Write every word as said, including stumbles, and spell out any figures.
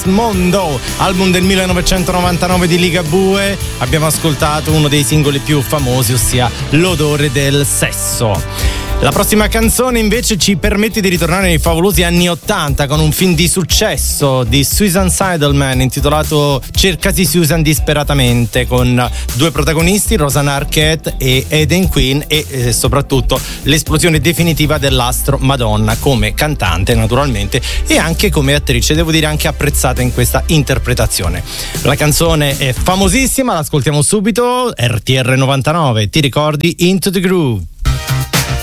Mondo, album del millenovecentonovantanove di Ligabue. Abbiamo ascoltato uno dei singoli più famosi, ossia L'odore del sesso. La prossima canzone invece ci permette di ritornare nei favolosi anni ottanta con un film di successo di Susan Seidelman intitolato Cercasi Susan disperatamente, con due protagonisti, Rosanna Arquette e Aidan Quinn, e eh, soprattutto l'esplosione definitiva dell'astro Madonna come cantante naturalmente e anche come attrice, devo dire anche apprezzata in questa interpretazione. La canzone è famosissima, l'ascoltiamo subito. R T R novantanove, ti ricordi? Into the Groove.